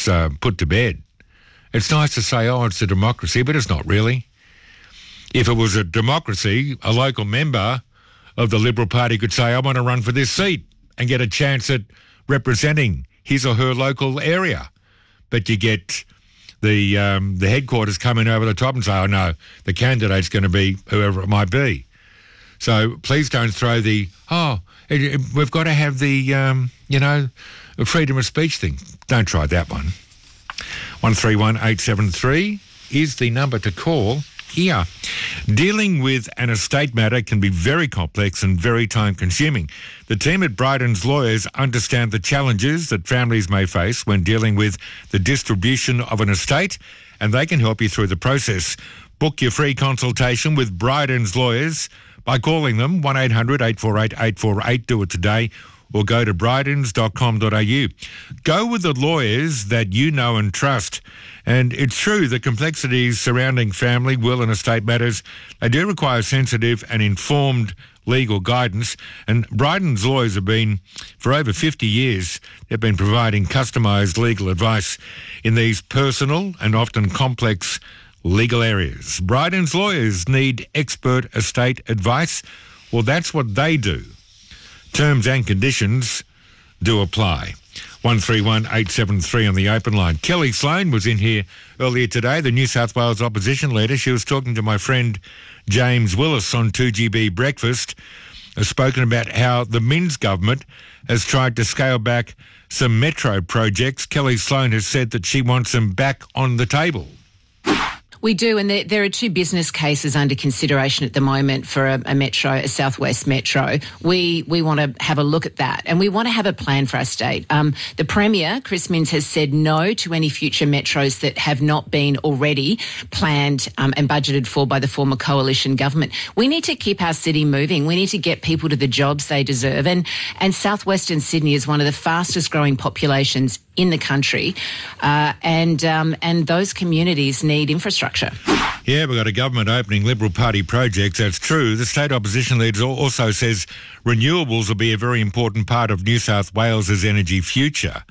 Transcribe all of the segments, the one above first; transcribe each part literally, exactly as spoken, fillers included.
that's uh, put to bed. It's nice to say, oh, it's a democracy, but it's not really. If it was a democracy, a local member of the Liberal Party could say, I want to run for this seat and get a chance at representing his or her local area. But you get the um, the headquarters coming over the top and say, oh, no, the candidate's going to be whoever it might be. So please don't throw the, oh, it, it, we've got to have the, um, you know, freedom of speech thing. Don't try that one. one three one eight seven three is the number to call here. Dealing with an estate matter can be very complex and very time-consuming. The team at Bryden's Lawyers understand the challenges that families may face when dealing with the distribution of an estate, and they can help you through the process. Book your free consultation with Bryden's Lawyers by calling them one eight hundred eight four eight eight four eight. Do it today, or go to brydens dot com dot a u. Go with the lawyers that you know and trust. And it's true, the complexities surrounding family, will and estate matters, they do require sensitive and informed legal guidance. And Bryden's Lawyers have been, for over fifty years, they've been providing customised legal advice in these personal and often complex legal areas. Bryden's Lawyers need expert estate advice. Well, that's what they do. Terms and conditions do apply. one three one eight seven three on the open line. Kelly Sloan was in here earlier today, the New South Wales opposition leader. She was talking to my friend James Willis on two G B Breakfast, has spoken about how the Minns government has tried to scale back some metro projects. Kelly Sloan has said that she wants them back on the table. We do, and there, there are two business cases under consideration at the moment for a, a metro, a Southwest Metro. We we want to have a look at that, and we want to have a plan for our state. Um, the Premier, Chris Minns, has said no to any future metros that have not been already planned um, and budgeted for by the former coalition government. We need to keep our city moving. We need to get people to the jobs they deserve, and and Southwestern Sydney is one of the fastest growing populations in the country, uh, and um, and those communities need infrastructure. Yeah, we've got a government opening Liberal Party projects. That's true. The state opposition leader also says renewables will be a very important part of New South Wales's energy future.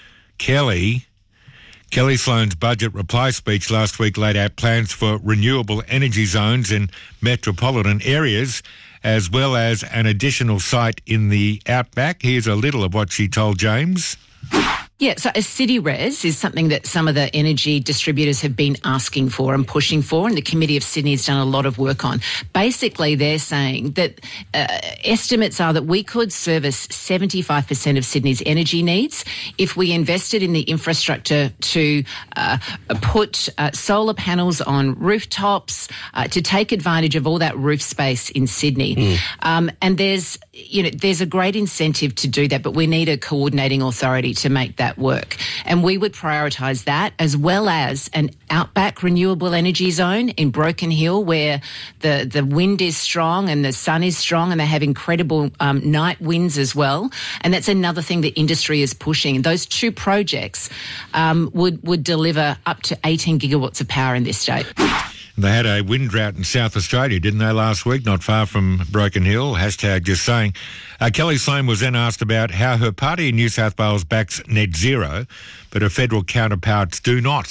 Kelly, Kelly Sloan's budget reply speech last week laid out plans for renewable energy zones in metropolitan areas, as well as an additional site in the outback. Here's a little of what she told James. Yeah, so a city res is something that some of the energy distributors have been asking for and pushing for, and the Committee of Sydney has done a lot of work on. Basically, they're saying that uh, estimates are that we could service seventy-five percent of Sydney's energy needs if we invested in the infrastructure to uh, put uh, solar panels on rooftops, uh, to take advantage of all that roof space in Sydney. Mm. Um, and there's, you know, there's a great incentive to do that, but we need a coordinating authority to make that work. And we would prioritise that, as well as an outback renewable energy zone in Broken Hill, where the, the wind is strong and the sun is strong, and they have incredible um, night winds as well. And that's another thing the industry is pushing. Those two projects um, would, would deliver up to eighteen gigawatts of power in this state. They had a wind drought in South Australia, didn't they, last week, not far from Broken Hill? Hashtag just saying. Uh, Kelly Sloan was then asked about how her party in New South Wales backs net zero, but her federal counterparts do not.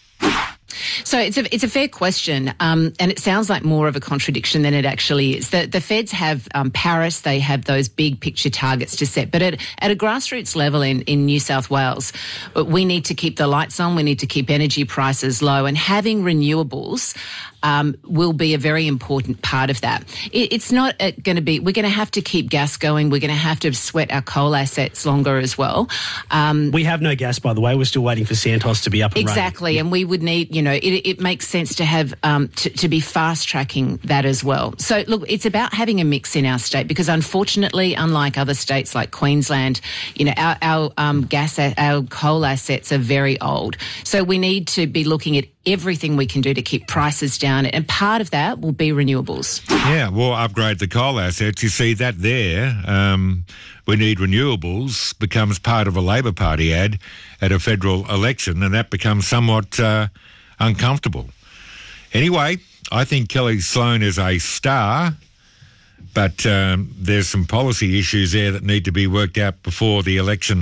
So it's a it's a fair question, um, and it sounds like more of a contradiction than it actually is. The the feds have um, Paris, they have those big picture targets to set, but at, at a grassroots level in, in New South Wales, we need to keep the lights on, we need to keep energy prices low, and having renewables um, will be a very important part of that. It, it's not uh, going to be, we're going to have to keep gas going, we're going to have to sweat our coal assets longer as well. Um, we have no gas, by the way, we're still waiting for Santos to be up and running. Exactly, and we would need, you know, it, it makes sense to have um, to, to be fast-tracking that as well. So, look, it's about having a mix in our state, because unfortunately, unlike other states like Queensland, you know, our, our um, gas, our coal assets are very old. So we need to be looking at everything we can do to keep prices down, and part of that will be renewables. Yeah, we'll upgrade the coal assets. You see that there. Um, we need renewables becomes part of a Labor Party ad at a federal election, and that becomes somewhat uh, uncomfortable. Anyway, I think Kelly Sloan is a star, but um, there's some policy issues there that need to be worked out before the election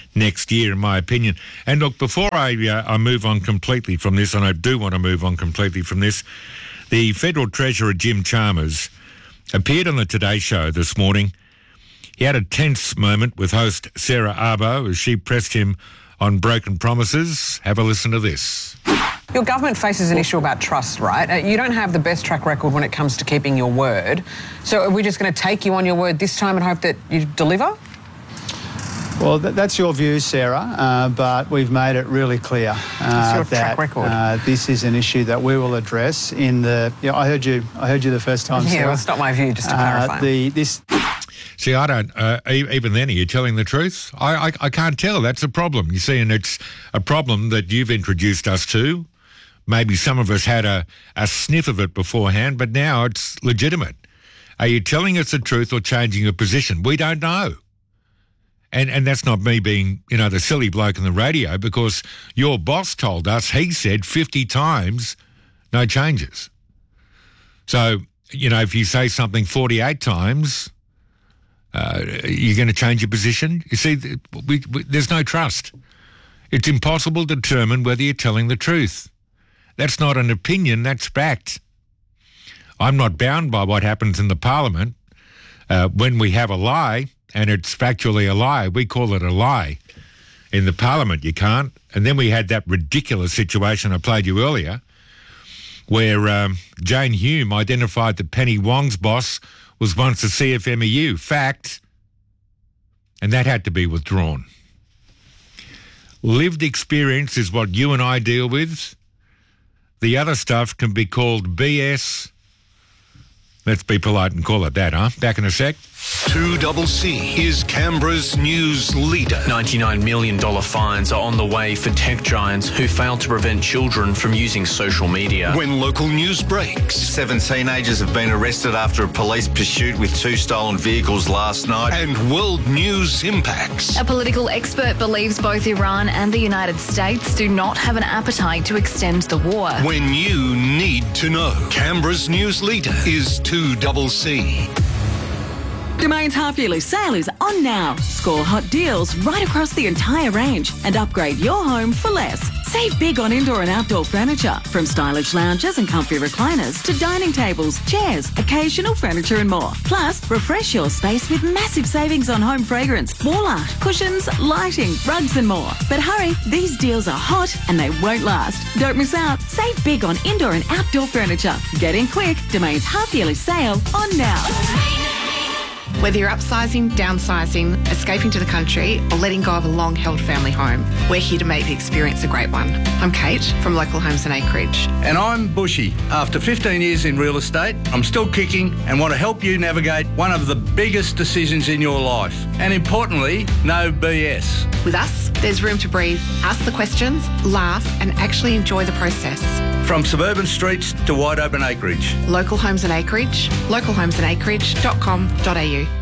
next year, in my opinion. And look, before I, uh, I move on completely from this, and I do want to move on completely from this, the Federal Treasurer, Jim Chalmers, appeared on the Today Show this morning. He had a tense moment with host Sarah Arbo as she pressed him on broken promises. Have a listen to this. Your government faces an issue about trust, right? Uh, you don't have the best track record when it comes to keeping your word. So are we just going to take you on your word this time and hope that you deliver? Well, th- that's your view, Sarah, uh, but we've made it really clear uh, your that track record. Uh, this is an issue that we will address in the... Yeah, I heard you I heard you the first time, Yeah, Sarah. well, it's not my view, just to clarify. Uh, the, this... See, I don't, uh, e- even then, are you telling the truth? I, I, I can't tell. That's a problem. You see, and it's a problem that you've introduced us to. Maybe some of us had a, a sniff of it beforehand, but now it's legitimate. Are you telling us the truth or changing your position? We don't know. And and that's not me being, you know, the silly bloke in the radio, because your boss told us, he said fifty times, no changes. So, you know, if you say something forty-eight times, uh, you're going to change your position? You see, we, we, there's no trust. It's impossible to determine whether you're telling the truth. That's not an opinion, that's fact. I'm not bound by what happens in the Parliament. Uh, when we have a lie, and it's factually a lie, we call it a lie. In the Parliament, you can't. And then we had that ridiculous situation I played you earlier, where um, Jane Hume identified that Penny Wong's boss was once the C F M E U. Fact. And that had to be withdrawn. Lived experience is what you and I deal with. The other stuff can be called B S. Let's be polite and call it that, huh? Back in a sec. two C C is Canberra's news leader. ninety-nine million dollars fines are on the way for tech giants who failed to prevent children from using social media. When local news breaks. Seven teenagers have been arrested after a police pursuit with two stolen vehicles last night. And world news impacts. A political expert believes both Iran and the United States do not have an appetite to extend the war. When you need to know. Canberra's news leader is two C C. Domain's half-yearly sale is on now. Score hot deals right across the entire range and upgrade your home for less. Save big on indoor and outdoor furniture, from stylish lounges and comfy recliners to dining tables, chairs, occasional furniture and more. Plus, refresh your space with massive savings on home fragrance, wall art, cushions, lighting, rugs and more. But hurry, these deals are hot and they won't last. Don't miss out. Save big on indoor and outdoor furniture. Get in quick. Domain's half-yearly sale on now. Whether you're upsizing, downsizing, escaping to the country, or letting go of a long-held family home, we're here to make the experience a great one. I'm Kate from Local Homes and Acreage. And I'm Bushy. After fifteen years in real estate, I'm still kicking and want to help you navigate one of the biggest decisions in your life. And importantly, no B S. With us, there's room to breathe, ask the questions, laugh, and actually enjoy the process. From suburban streets to wide open acreage. Local Homes and Acreage, local homes and acreage dot com dot a u.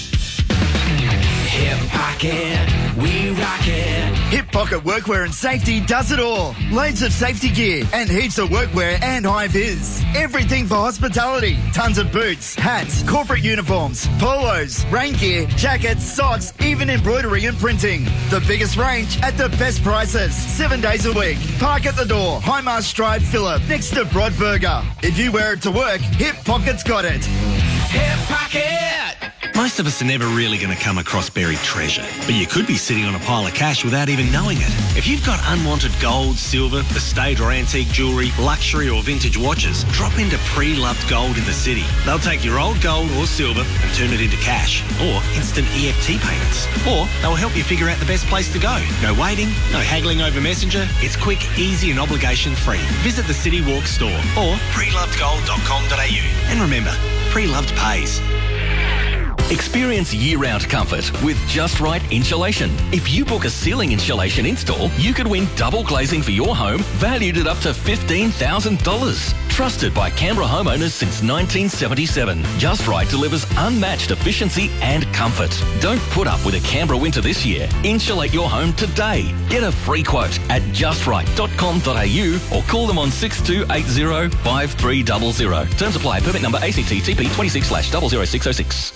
Hip Pocket, we rock it. Hip Pocket Workwear and Safety does it all. Loads of safety gear and heaps of workwear and high vis. Everything for hospitality. Tons of boots, hats, corporate uniforms, polos, rain gear, jackets, socks, even embroidery and printing. The biggest range at the best prices. Seven days a week. Park at the door. Highmast Drive, Phillip, next to Broadburger. If you wear it to work, Hip Pocket's got it. Hip Pocket! Most of us are never really going to come across buried treasure, but you could be sitting on a pile of cash without even knowing it. If you've got unwanted gold, silver, estate or antique jewellery, luxury or vintage watches, drop into Pre-Loved Gold in the city. They'll take your old gold or silver and turn it into cash, or instant E F T payments. Or they'll help you figure out the best place to go. No waiting, no haggling over Messenger. It's quick, easy and obligation-free. Visit the City Walk store or pre loved gold dot com dot a u. And remember, Pre-Loved pays. Experience year-round comfort with Just Right Insulation. If you book a ceiling insulation install, you could win double glazing for your home, valued at up to fifteen thousand dollars. Trusted by Canberra homeowners since nineteen seventy-seven, Just Right delivers unmatched efficiency and comfort. Don't put up with a Canberra winter this year. Insulate your home today. Get a free quote at just right dot com dot a u or call them on six two eight zero five three zero zero. Terms apply. Permit number A C T T P twenty-six slash zero zero six zero six. Don't you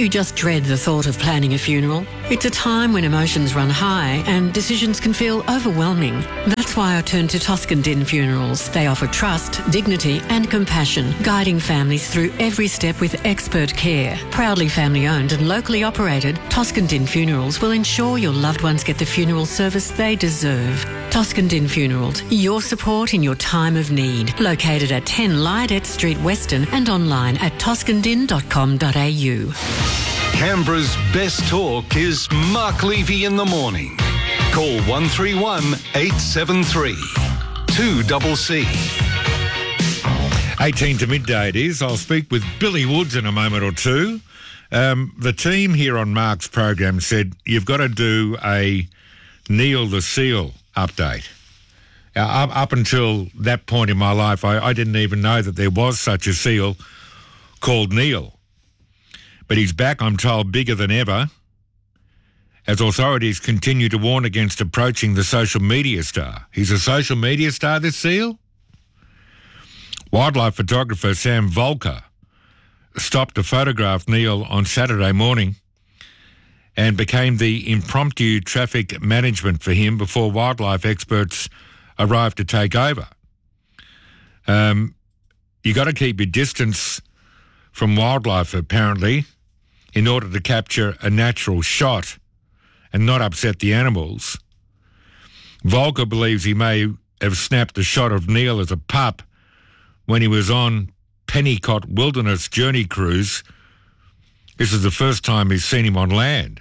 you just dread the thought of planning a funeral? It's a time when emotions run high and decisions can feel overwhelming. That's why I turned to Toscan Din Funerals. They offer trust, dignity and compassion, guiding families through every step with expert care. Proudly family owned and locally operated, Toscan Din Funerals will ensure your loved ones get the funeral service they deserve. Toscan Din Funerals, your support in your time of need. Located at ten Lydette Street, Weston, and online at toscan din dot com dot a u. Canberra's best talk is Mark Levy in the morning. Call one three one, eight seven three, two C C. eighteen to midday it is. I'll speak with Billy Woods in a moment or two. Um, the team here on Mark's program said you've got to do a Neil the Seal update. Uh, up, up until that point in my life, I, I didn't even know that there was such a seal called Neil. But he's back, I'm told, bigger than ever, as authorities continue to warn against approaching the social media star. He's a social media star, this seal? Wildlife photographer Sam Volker stopped to photograph Neil on Saturday morning and became the impromptu traffic management for him before wildlife experts arrived to take over. Um, you got to keep your distance from wildlife, apparently, in order to capture a natural shot and not upset the animals. Volker believes he may have snapped a shot of Neil as a pup when he was on Pennicott Wilderness Journey Cruise. This is the first time he's seen him on land.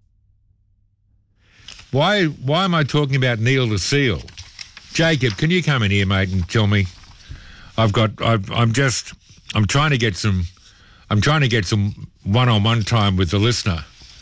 Why, why am I talking about Neil the Seal? Jacob, can you come in here, mate, and tell me? I've got. I've, I'm just. I'm trying to get some. I'm trying to get some one-on-one time with the listener,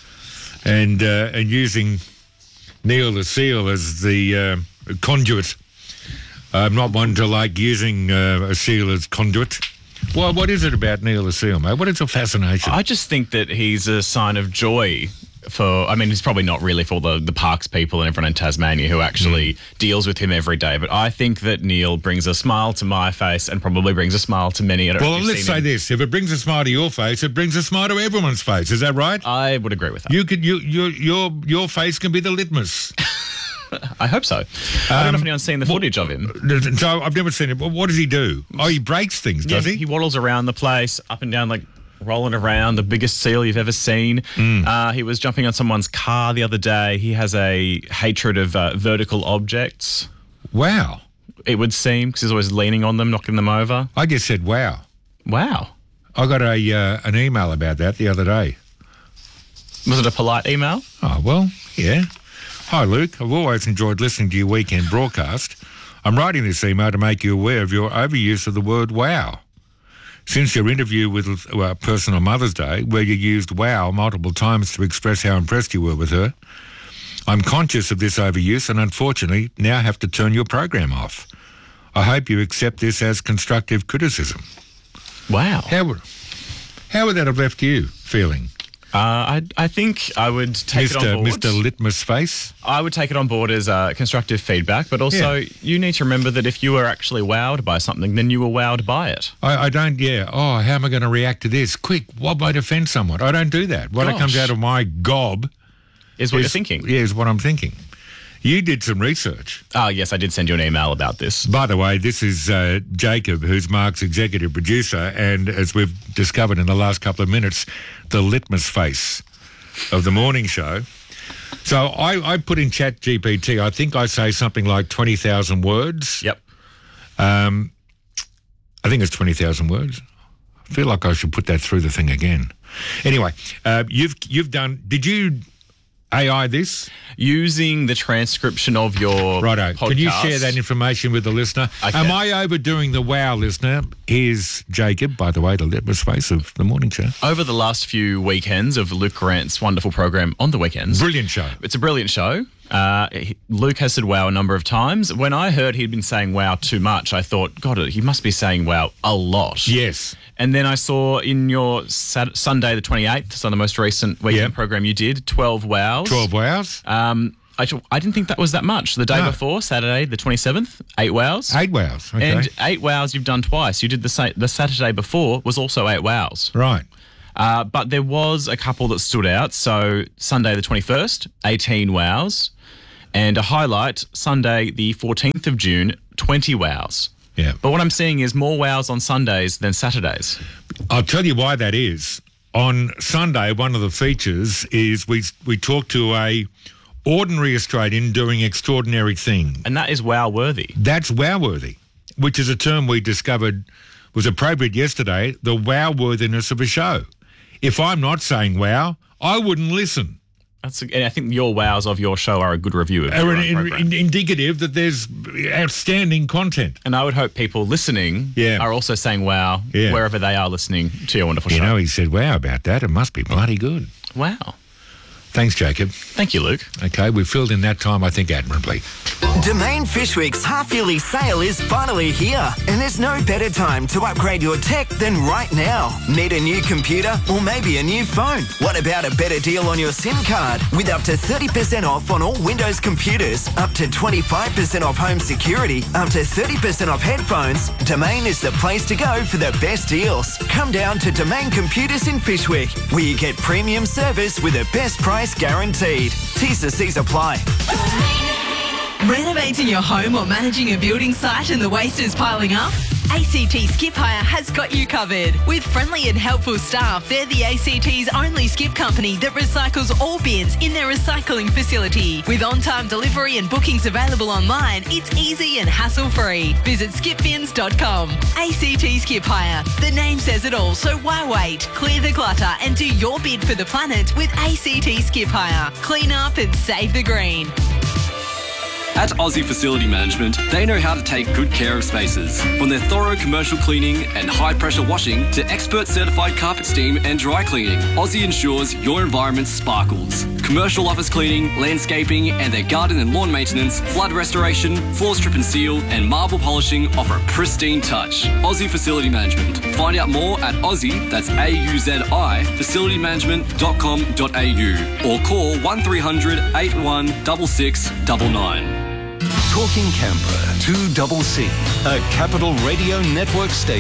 and uh, and using Neil the Seal as the uh, conduit. I'm not one to like using uh, a seal as conduit. Well, what is it about Neil the Seal, mate? What is a fascination? I just think that he's a sign of joy. For, I mean, he's probably not really for the, the parks people and everyone in Tasmania who actually mm. deals with him every day. But I think that Neil brings a smile to my face and probably brings a smile to many. I don't well, know if let's say him. this. If it brings a smile to your face, it brings a smile to everyone's face. Is that right? I would agree with that. You could, you, you, your, your face can be the litmus. I hope so. I don't um, know if anyone's seen the footage what, of him. So I've never seen it. What does he do? Oh, he breaks things, does yeah, he? He waddles around the place, up and down, like rolling around, the biggest seal you've ever seen. Mm. Uh, he was jumping on someone's car the other day. He has a hatred of uh, vertical objects. Wow. It would seem, because he's always leaning on them, knocking them over. I just said wow. Wow. I got a uh, an email about that the other day. Was it a polite email? Oh, well, yeah. Hi, Luke. I've always enjoyed listening to your weekend broadcast. I'm writing this email to make you aware of your overuse of the word wow. Since your interview with a person on Mother's Day, where you used wow multiple times to express how impressed you were with her, I'm conscious of this overuse and unfortunately now have to turn your program off. I hope you accept this as constructive criticism. Wow. How would, how would that have left you feeling? Uh, I I think I would take Mister it on board. Mister Litmus Face? I would take it on board as uh, constructive feedback, but also yeah. you need to remember that if you were actually wowed by something, then you were wowed by it. I, I don't, yeah. Oh, how am I going to react to this? Quick, what might offend someone? I don't do that. What Gosh. comes out of my gob is what is, you're thinking. Yeah, is what I'm thinking. You did some research. Oh, yes, I did send you an email about this. By the way, this is uh, Jacob, who's Mark's executive producer, and as we've discovered in the last couple of minutes, the litmus face of the morning show. So I, I put in Chat G P T, I think I say something like twenty thousand words. Yep. Um, I think it's twenty thousand words. I feel like I should put that through the thing again. Anyway, uh, you've you've done, did you A I this? Using the transcription of your Righto. podcast. Can you share that information with the listener? I Am can. I overdoing the wow, listener? Here's Jacob, by the way, the litmus face of the morning show. Over the last few weekends of Luke Grant's wonderful program On the Weekends. Brilliant show. It's a brilliant show. Uh, he, Luke has said wow a number of times. When I heard he'd been saying wow too much, I thought, God, he must be saying wow a lot. Yes. And then I saw in your Sat- Sunday the twenty-eighth, so the most recent weekend yep. program you did, twelve wows. twelve wows? Um, I, I didn't think that was that much. The day no. before, Saturday the twenty-seventh, eight wows. Eight wows, okay. And eight wows you've done twice. You did the sa- the Saturday before was also eight wows. Right. Uh, but there was a couple that stood out. So Sunday the twenty-first, eighteen wows. And a highlight, Sunday the fourteenth of June, twenty wows. Yeah. But what I'm seeing is more wows on Sundays than Saturdays. I'll tell you why that is. On Sunday, one of the features is we we talk to a ordinary Australian doing extraordinary things. And that is wow-worthy. That's wow-worthy, which is a term we discovered was appropriate yesterday, the wow-worthiness of a show. If I'm not saying wow, I wouldn't listen. That's, and I think your wows of your show are a good review of Are your in, own program. in, indicative that there's outstanding content. And I would hope people listening yeah. are also saying wow yeah. wherever they are listening to your wonderful you show. You know, he said wow about that. It must be bloody good. Wow. Thanks, Jacob. Thank you, Luke. Okay, we filled in that time, I think, admirably. Domain Fishwick's half-yearly sale is finally here, and there's no better time to upgrade your tech than right now. Need a new computer or maybe a new phone? What about a better deal on your SIM card? With up to thirty percent off on all Windows computers, up to twenty-five percent off home security, up to thirty percent off headphones, Domain is the place to go for the best deals. Come down to Domain Computers in Fishwick, where you get premium service with the best price guaranteed. T's and C's apply. Renovating your home or managing a building site and the waste is piling up? A C T Skip Hire has got you covered. With friendly and helpful staff, they're the A C T's only skip company that recycles all bins in their recycling facility. With on-time delivery and bookings available online, it's easy and hassle-free. Visit skip bins dot com. A C T Skip Hire. The name says it all, so why wait? Clear the clutter and do your bid for the planet with A C T Skip Hire. Clean up and save the green. At Aussie Facility Management, they know how to take good care of spaces. From their thorough commercial cleaning and high-pressure washing to expert-certified carpet steam and dry cleaning, Aussie ensures your environment sparkles. Commercial office cleaning, landscaping, and their garden and lawn maintenance, flood restoration, floor strip and seal, and marble polishing offer a pristine touch. Aussie Facility Management. Find out more at Aussie, that's A U Z I, facility management dot com dot a u or call one three hundred, eight one six six nine nine. Talking Canberra, two C C, a Capital Radio Network station.